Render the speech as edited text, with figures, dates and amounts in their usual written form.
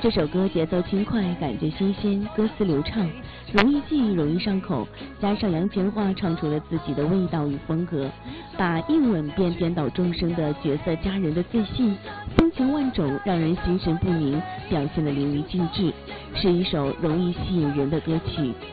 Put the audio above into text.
这首歌节奏轻快，感觉新鲜，歌词流畅，容易记，容易上口。加上杨千嬅唱出了自己的味道与风格，把一吻便颠倒众生的角色佳人的自信，风情万种，让人心神不宁，表现得淋漓尽致，是一首容易吸引人的歌曲。